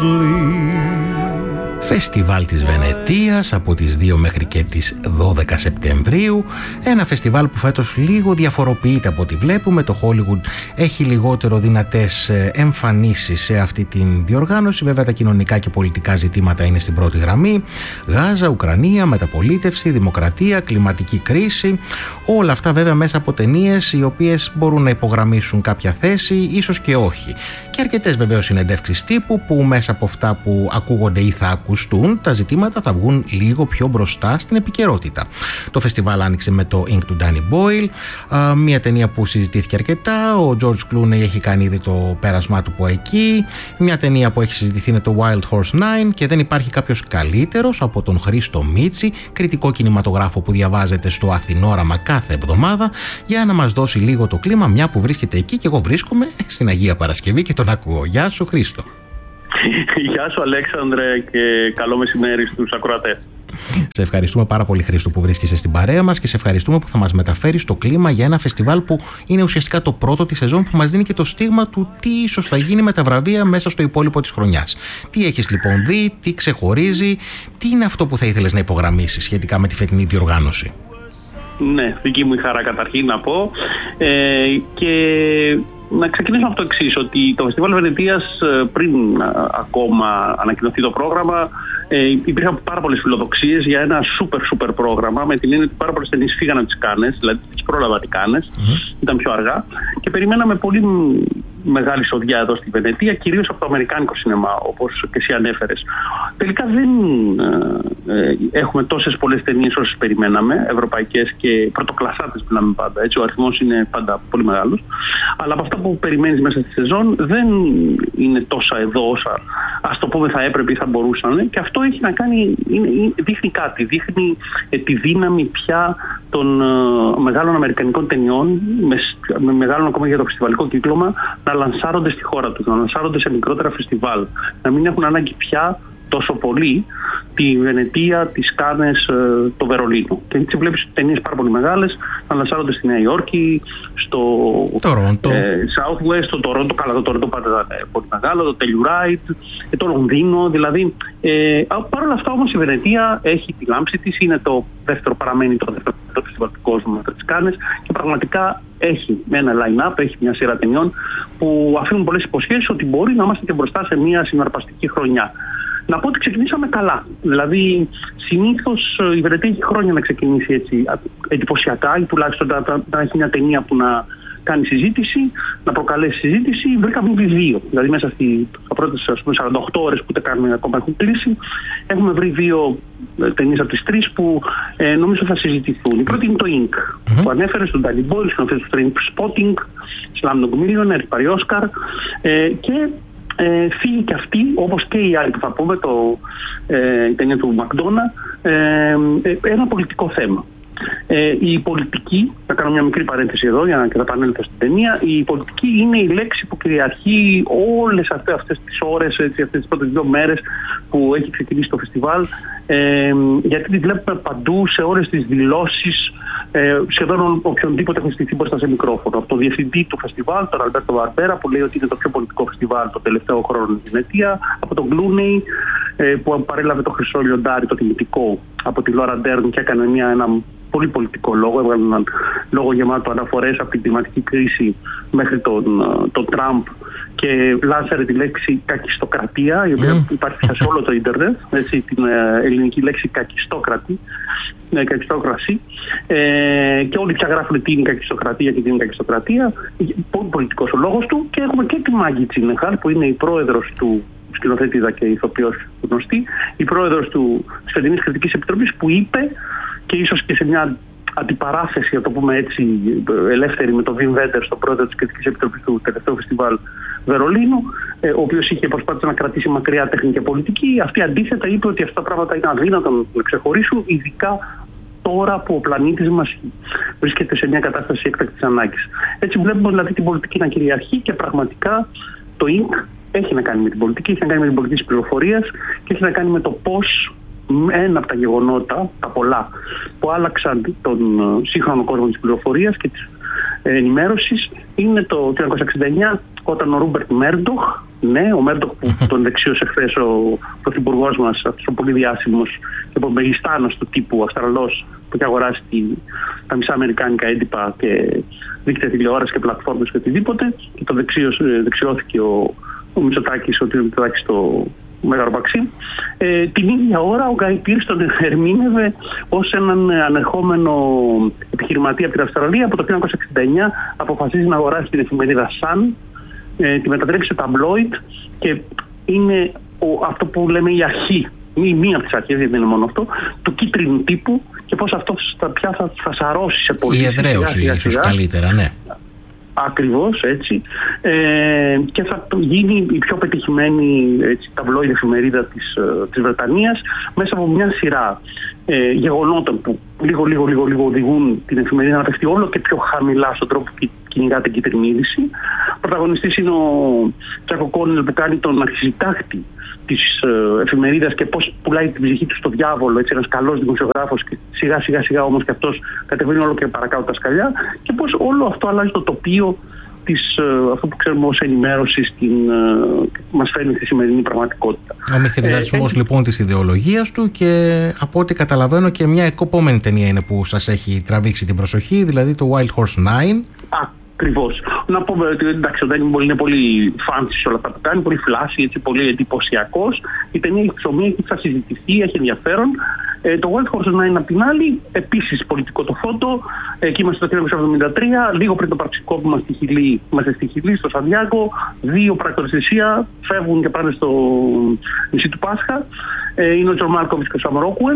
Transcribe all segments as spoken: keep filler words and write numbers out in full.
lovely. Φεστιβάλ της Βενετίας από τις δύο μέχρι και τις δώδεκα Σεπτεμβρίου. Ένα φεστιβάλ που φέτος λίγο διαφοροποιείται από ό,τι βλέπουμε. Το Hollywood έχει λιγότερο δυνατές εμφανίσεις σε αυτή την διοργάνωση. Βέβαια τα κοινωνικά και πολιτικά ζητήματα είναι στην πρώτη γραμμή. Γάζα, Ουκρανία, μεταπολίτευση, δημοκρατία, κλιματική κρίση. Όλα αυτά βέβαια μέσα από ταινίες οι οποίες μπορούν να υπογραμμίσουν κάποια θέση, ίσως και όχι. Και αρκετές βεβαίως συνεντεύξεις τύπου που μέσα από αυτά που ακούγονται ή θα ακούσουν τα ζητήματα θα βγουν λίγο πιο μπροστά στην επικαιρότητα. Το φεστιβάλ άνοιξε με το Ink του Danny Boyle, μια ταινία που συζητήθηκε αρκετά. Ο George Clooney έχει κάνει ήδη το πέρασμά του από εκεί. Μια ταινία που έχει συζητηθεί είναι το Wild Horse Nine και δεν υπάρχει κάποιος καλύτερος από τον Χρήστο Μίτση, κριτικό κινηματογράφο που διαβάζεται στο Αθηνόραμα κάθε εβδομάδα, για να μας δώσει λίγο το κλίμα, μια που βρίσκεται εκεί και εγώ βρίσκομαι στην Αγία Παρασκευή και τον ακούω. Γεια σου Χρήστο. Γεια σου Αλέξανδρε και καλό μεσημέρι στους ακροατές. Σε ευχαριστούμε πάρα πολύ Χρήστο που βρίσκεσαι στην παρέα μας και σε ευχαριστούμε που θα μας μεταφέρεις το κλίμα για ένα φεστιβάλ που είναι ουσιαστικά το πρώτο της σεζόν, που μας δίνει και το στίγμα του τι ίσως θα γίνει με τα βραβεία μέσα στο υπόλοιπο της χρονιάς. Τι έχεις λοιπόν δει, τι ξεχωρίζει, τι είναι αυτό που θα ήθελες να υπογραμμίσεις σχετικά με τη φετινή διοργάνωση? Ναι, δική μου η χαρά καταρχήν να πω ε, και να ξεκινήσω από το εξής, ότι το Φεστιβάλ Βενετίας πριν ακόμα ανακοινωθεί το πρόγραμμα ε, υπήρχαν πάρα πολλές φιλοδοξίες για ένα super super πρόγραμμα, με την έννοια ότι πάρα πολλές ταινίες φύγαν από τις Κάνες, δηλαδή τις πρόλαβα τις Κάνες, mm-hmm. ήταν πιο αργά και περιμέναμε πολύ μεγάλη σοδιά εδώ στη Βενετία, κυρίως από το αμερικάνικο σινεμά, όπως και εσύ ανέφερες. Τελικά δεν ε, ε, έχουμε τόσες πολλές ταινίες όσες περιμέναμε, ευρωπαϊκές και πρωτοκλασσάτες μιλάμε πάντα, έτσι, ο αριθμός είναι πάντα πολύ μεγάλος, αλλά από αυτά που περιμένεις μέσα στη σεζόν δεν είναι τόσα εδώ όσα ας το πούμε θα έπρεπε ή θα μπορούσαν, και αυτό έχει να κάνει, είναι, δείχνει κάτι, δείχνει ε, τη δύναμη πια των ε, μεγάλων αμερικανικών ταινιών, με, με μεγάλο ακόμα για το φεστιβαλικό κύκλωμα, να λανσάρονται στη χώρα τους, να λανσάρονται σε μικρότερα φεστιβάλ, να μην έχουν ανάγκη πια τόσο πολύ τη Βενετία, τις Κάνες, το Βερολίνο. Και έτσι βλέπεις ταινίες πάρα πολύ μεγάλες να λανσάρονται στη Νέα Υόρκη, στο Τορόντο, ε, Southwest, το Τορόντο, καλά το Τορόντο πάντα ήταν πολύ μεγάλο, το Telluride, το Λονδίνο, δηλαδή. Ε, παρ' όλα αυτά όμως η Βενετία έχει τη λάμψη της, είναι το δεύτερο, παραμένει το δεύτερο φεστιβάλ του κόσμου μετά τις Κάνες και πραγματικά έχει ένα line-up, έχει μια σειρά ταινιών που αφήνουν πολλές υποσχέσεις ότι μπορεί να είμαστε και μπροστά σε μια συναρπαστική χρονιά. Να πω ότι ξεκινήσαμε καλά. Δηλαδή, συνήθως η Βενετία έχει χρόνια να ξεκινήσει έτσι εντυπωσιακά, ή τουλάχιστον να, να, να έχει μια ταινία που να κάνει συζήτηση, να προκαλέσει συζήτηση. Βρήκαμε ήδη δύο. Δηλαδή, μέσα στις πρώτες σαράντα οκτώ ώρες που τα κάνουμε ακόμα έχουν κλείσει, έχουμε βρει δύο ταινίες από τις τρεις που ε, νομίζω θα συζητηθούν. Η πρώτη είναι το Ink, mm-hmm. που ανέφερε στον Danny Boyle, στον του Trainspotting, Slumdog Millionaire, πάρει Όσκαρ ε, και Ε, φύγει και αυτή, όπως και οι άλλοι που θα πούμε, το, ε, η ταινία του Μακδόνα, ε, ε, ένα πολιτικό θέμα. Ε, η πολιτική, θα κάνω μια μικρή παρένθεση εδώ για να και θα επανέλθω στην ταινία, η πολιτική είναι η λέξη που κυριαρχεί όλες αυτές, αυτές τις ώρες, έτσι, αυτές τις πρώτες δύο μέρες που έχει ξεκινήσει το φεστιβάλ, ε, γιατί τη βλέπουμε παντού σε όλες τις δηλώσεις, ε, σχεδόν οποιονδήποτε έχει στηθεί μπροστά σε μικρόφωνο. Από τον διευθυντή του φεστιβάλ, τον Αλμπέρτο Βαρμπέρα, που λέει ότι είναι το πιο πολιτικό φεστιβάλ το τελευταίο χρόνο στην Βενετία, από τον Κλούνεϊ, ε, που παρέλαβε το χρυσό λιοντάρι, το τιμητικό, από τη Λόρα Ντέρν και έκανε μια, ένα πολύ πολιτικό λόγο, έβγαλε έναν λόγο γεμάτο αναφορές από την κλιματική κρίση μέχρι τον, τον Τραμπ και λάνσαρε τη λέξη κακιστοκρατία, η οποία mm. υπάρχει πια σε όλο το ίντερνετ, έτσι, την ε, ελληνική λέξη κακιστόκρατη, ε, κακιστόκραση, ε, και όλοι πια γράφουν τι είναι η κακιστοκρατία και τι είναι η κακιστοκρατία. Πολύ πολιτικός ο λόγος του, και έχουμε και τη Μάγκη Τσινεχάλ, που είναι η πρόεδρος του σκηνοθέτηδα και ηθοποιός γνωστή, η πρόεδρος του, της Φετινής Κριτικής Επιτροπής, που είπε, και ίσως και σε μια αντιπαράθεση, να το πούμε έτσι, ελεύθερη, με τον Βιμ Βέντερς, τον πρόεδρο της Κριτικής Επιτροπής του τελευταίου φεστιβάλ Βερολίνου, ο οποίος είχε προσπάθησε να κρατήσει μακριά τέχνη και πολιτική. Αυτή αντίθετα είπε ότι αυτά τα πράγματα είναι αδύνατο να ξεχωρίσουν, ειδικά τώρα που ο πλανήτης μας βρίσκεται σε μια κατάσταση έκτακτης ανάγκης. Έτσι βλέπουμε δηλαδή την πολιτική να κυριαρχεί, και πραγματικά το Ink έχει να κάνει με την πολιτική, έχει να κάνει με την πολιτική της πληροφορίας και έχει να κάνει με το πώς ένα από τα γεγονότα, τα πολλά, που άλλαξαν τον σύγχρονο κόσμο της πληροφορίας και της ενημέρωσης, είναι το χίλια εννιακόσια εξήντα εννιά, όταν ο Ρούμπερτ Μέρντοχ, Ναι, ο Μέρντοχ που τον δεξίωσε χθες ο πρωθυπουργός μας, αυτός ο πολύ διάσημος και ο μεγιστάνος του τύπου Αυστραλός που έχει αγοράσει τη, τα μισά αμερικάνικα έντυπα και δίκτυα τηλεόραση και πλατφόρμες και οτιδήποτε, και το δεξιώθηκε ο, ο Μητσοτάκης, ο κ. Μητσοτάκης στο Μέγαρο Παξί. Ε, την ίδια ώρα ο Γκάι Πίρς τον ερμήνευε ως έναν ανερχόμενο επιχειρηματία από την Αυστραλία. Από το χίλια εννιακόσια εξήντα εννιά αποφασίζει να αγοράσει την εφημερίδα Sun, ε, τη μετατρέψει σε ταμπλόιτ και είναι ο, αυτό που λέμε η αρχή, μη, μία από τις αρχές, γιατί δεν είναι μόνο αυτό, του κίτρινου τύπου και πώς αυτό πια θα, θα σαρώσει σε πολύ. Η εδραίωση ίσως καλύτερα, ναι. Ακριβώς έτσι, ε, και θα γίνει η πιο πετυχημένη ταμπλόιντ εφημερίδα της, της Βρετανίας μέσα από μια σειρά ε, γεγονότων που λίγο λίγο λίγο λίγο οδηγούν την εφημερίδα να πέφτει όλο και πιο χαμηλά στον τρόπο που κυνηγά την κίτρινη είδηση. Πρωταγωνιστής είναι ο Τζάκο Κόνελ που κάνει τον αρχισυντάκτη της ε, εφημερίδας και πώς πουλάει την ψυχή του στο διάβολο, έτσι, ένας καλός δημοσιογράφος, και σιγά σιγά σιγά όμως και αυτός κατεβαίνει όλο και παρακάτω τα σκαλιά, και πώς όλο αυτό αλλάζει το τοπίο της, ε, αυτό που ξέρουμε ως ενημέρωση στην, ε, μας φέρνει στη σημερινή πραγματικότητα. Ο μυθιαδισμός ε, λοιπόν της ιδεολογίας του, και από ό,τι καταλαβαίνω και μια εκοπόμενη ταινία είναι που σας έχει τραβήξει την προσοχή, δηλαδή το Wild Horse Nine. Ακριβώς. Να πούμε ότι εντάξει, ο Ντάνι είναι πολύ fancy σε όλα αυτά που κάνει, πολύ φλάσι, έτσι, πολύ εντυπωσιακός. Η ταινία έχει ψωμί, έχει θα συζητηθεί, έχει ενδιαφέρον. Ε, το Wild Horse Nine απ' την άλλη, επίσης πολιτικό το φώτο. Εκεί είμαστε το χίλια εννιακόσια εβδομήντα τρία, λίγο πριν το πραξικόπημα στη Χιλή, είμαστε στη Χιλή, στο Σαντιάγκο. Δύο πράκτορες θυσία φεύγουν και πάνε στο νησί του Πάσχα. Ε, είναι ο Τζον Μάλκοβιτς και ο Σαμ Ρόκουελ.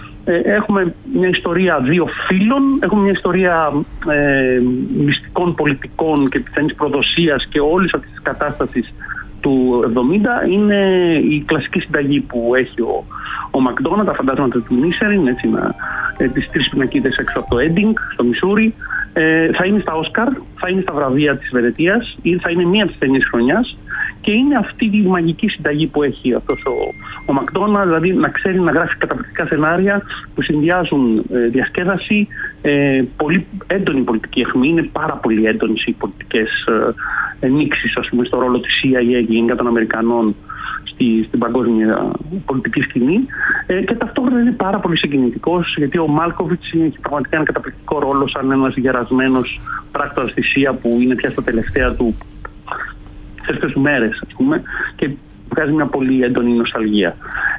Έχουμε μια ιστορία δύο φίλων, έχουμε μια ιστορία ε, μυστικών πολιτικών και πιθανής προδοσίας και όλης αυτής της κατάστασης του εβδομήντα. Είναι η κλασική συνταγή που έχει ο, ο Μακδόναλντ, τα φαντάσματα του Νίσεριν, έτσι, να, ε, τις τρεις πινακίδες έξω από το Έντινγκ, στο Μισούρι. Ε, θα είναι στα Όσκαρ, θα είναι στα βραβεία της Βενετίας, ή θα είναι μία από τις ταινίες χρονιάς. Και είναι αυτή η μαγική συνταγή που έχει αυτός ο, ο Μακδόναλντ, δηλαδή να ξέρει να γράφει καταπληκτικά σενάρια που συνδυάζουν ε, διασκέδαση, ε, πολύ έντονη πολιτική αιχμή. Είναι πάρα πολύ έντονες οι πολιτικές ε, ενίξεις, ας πούμε, στο ρόλο της σι άι έι γενικά των Αμερικανών στη, στην παγκόσμια πολιτική σκηνή. Ε, και ταυτόχρονα είναι πάρα πολύ συγκινητικός, γιατί ο Μάλκοβιτς έχει πραγματικά ένα καταπληκτικό ρόλο σαν ένας γερασμένος πράκτορας στη σι άι έι που είναι πια στα τελευταία του τελευταίες μέρες, ας πούμε, και βγάζει μια πολύ έντονη νοσταλγία.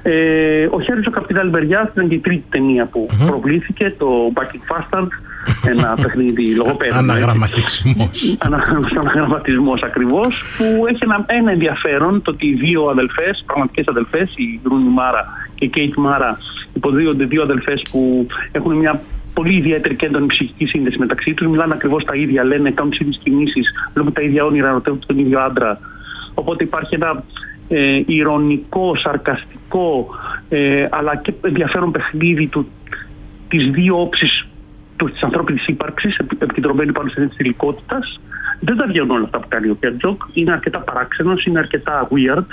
Ε, ο Χέρις ο Καπιτάλ Μπεριάς ήταν και η τρίτη ταινία που mm-hmm. προβλήθηκε, το Bucket Bastard, ένα παιχνίδι λογοπαίδου. Αναγραμματισμός. Αναγραμματισμός ακριβώς, που έχει ένα, ένα ενδιαφέρον, το ότι οι δύο αδελφές, πραγματικές αδελφές, η Ρούνι Μάρα και η Κέιτ Μάρα, υποδίονται δύο αδελφές που έχουν μια πολύ ιδιαίτερη και έντονη ψυχική σύνδεση μεταξύ τους. Μιλάνε ακριβώς τα ίδια, λένε, κάνουν τις ίδιες κινήσεις, βλέπουν τα ίδια όνειρα, ρωτεύουν τον ίδιο άντρα. Οπότε υπάρχει ένα ε, ηρωνικό, σαρκαστικό, ε, αλλά και ενδιαφέρον παιχνίδι του, τις δύο όψεις της ανθρώπινης ύπαρξης, επικεντρωμένη πάνω στην έννοια της υλικότητας. Δεν τα βγαίνουν όλα αυτά που κάνει ο Χέρτζοκ. Είναι αρκετά παράξενος, είναι αρκετά weird.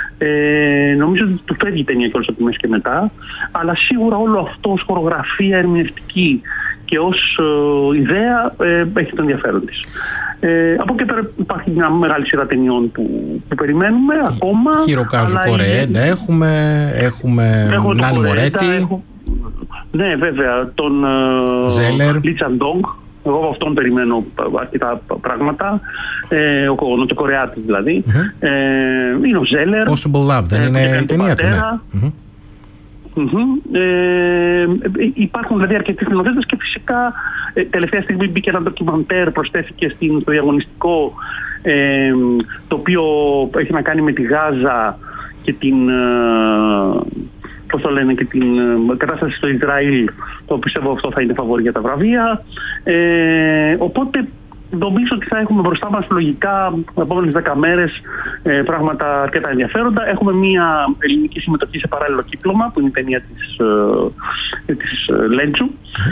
Ε, νομίζω ότι του φεύγει η ταινία και όλες από τη μέση και μετά, αλλά σίγουρα όλο αυτό ως χορογραφία ερμηνευτική και ως ε, ιδέα ε, έχει το ενδιαφέρον της. Ε, από εκεί πέρα υπάρχει μια μεγάλη σειρά ταινιών που, που περιμένουμε ακόμα. Χιροκάζου Κορεέντα είναι... έχουμε, έχουμε Νάνι Μορέτη. Ναι, βέβαια, τον Λι Τσαντόγκ. Εγώ από αυτόν περιμένω αρκετά πράγματα. Ε, ο Νοτιοκορεάτης δηλαδή. Mm-hmm. Ε, είναι ο Ζέλερ. Possible Love, δεν είναι η ταινία του, ναι. Mm-hmm. Mm-hmm. Ε, υπάρχουν δηλαδή αρκετοί σκηνοθέτες και φυσικά ε, τελευταία στιγμή μπήκε ένα ντοκιμαντέρ, προσθέθηκε στην, στο διαγωνιστικό, ε, το οποίο έχει να κάνει με τη Γάζα και την... Ε, πώς το λένε, και την uh, κατάσταση στο Ισραήλ, το πιστεύω αυτό θα είναι φαβόρι για τα βραβεία. Ε, οπότε νομίζω ότι θα έχουμε μπροστά μας λογικά τις επόμενες δέκα μέρες ε, πράγματα αρκετά ενδιαφέροντα. Έχουμε μια ελληνική συμμετοχή σε παράλληλο κύκλωμα, που είναι η ταινία της, ε, της ε, Λέντζου.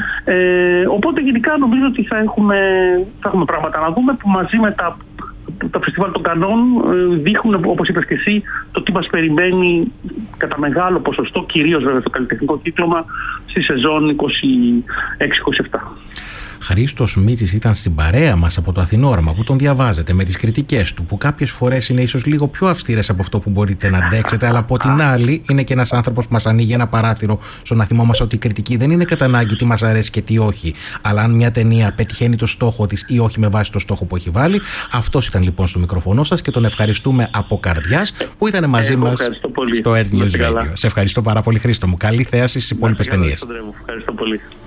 Ε, οπότε γενικά νομίζω ότι θα έχουμε, θα έχουμε πράγματα να δούμε, που μαζί με τα τα φεστιβάλ των Κανών δείχνουν, όπως είπες και εσύ, το τι μας περιμένει κατά μεγάλο ποσοστό, κυρίως βέβαια στο καλλιτεχνικό κύκλωμα, στη σεζόν είκοσι έξι είκοσι επτά. Χρήστος Μίτσης ήταν στην παρέα μας από το Αθηνόραμα, που τον διαβάζετε με τις κριτικές του, που κάποιες φορές είναι ίσως λίγο πιο αυστηρές από αυτό που μπορείτε να αντέξετε, αλλά από την άλλη είναι και ένας άνθρωπος που μας ανοίγει ένα παράθυρο στο να θυμόμαστε ότι η κριτική δεν είναι κατά ανάγκη τι μας αρέσει και τι όχι, αλλά αν μια ταινία πετυχαίνει το στόχο της ή όχι με βάση το στόχο που έχει βάλει. Αυτός ήταν λοιπόν στο μικροφωνό σας και τον ευχαριστούμε από καρδιάς που ήταν μαζί μας στο Earth News Radio. Σε ευχαριστώ πάρα πολύ, Χρήστο μου. Καλή θέαση στις υπόλοιπες ταινίες. Ευχαριστώ πολύ.